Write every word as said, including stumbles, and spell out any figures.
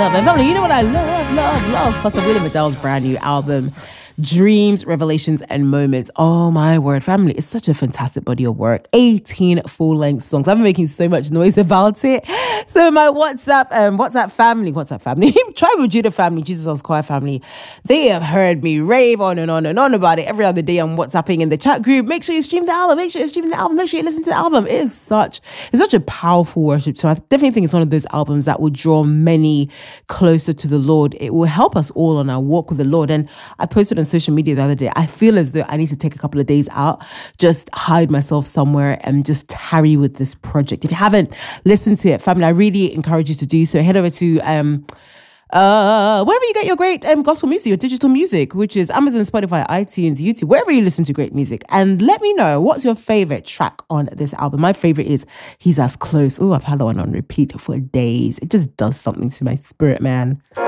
love. And family, you know what I love, love, love? Pastor William McDowell's brand new album, Dreams, Revelations, and Moments. Oh my word, family, it's such a fantastic body of work. eighteen full-length songs. I've been making so much noise about it. So my WhatsApp, um, WhatsApp family, WhatsApp family, Tribe of Judah family, Jesus Loves Choir family, they have heard me rave on and on and on about it every other day on WhatsApping in the chat group. Make sure you stream the album. Make sure you stream the album. Make sure you listen to the album. It is such, it's such a powerful worship. So I definitely think it's one of those albums that will draw many closer to the Lord. It will help us all on our walk with the Lord. And I posted on social media the other day, I feel as though I need to take a couple of days out, just hide myself somewhere and just tarry with this project. If you haven't listened to it, family, I really encourage you to do so. Head over to um uh wherever you get your great um, gospel music, your digital music, which is Amazon, Spotify, iTunes, YouTube, wherever you listen to great music, and let me know what's your favorite track on this album. My favorite is He's As Close. Oh, I've had that one on repeat for days. It just does something to my spirit, man.